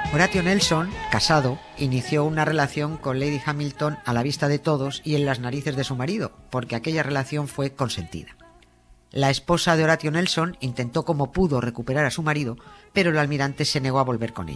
Horatio Nelson, casado, inició una relación con Lady Hamilton a la vista de todos y en las narices de su marido, porque aquella relación fue consentida. La esposa de Horatio Nelson intentó como pudo recuperar a su marido, pero el almirante se negó a volver con ella.